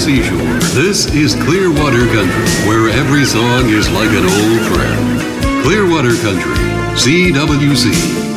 seashore. This is Clearwater Country, where every song is like an old friend. Clearwater Country, CWC.